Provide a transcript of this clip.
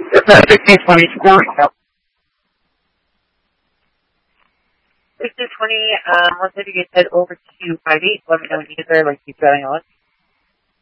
It's not 1620 score. 1620, once you get head over to 58, let me know when you get there, like keep driving on.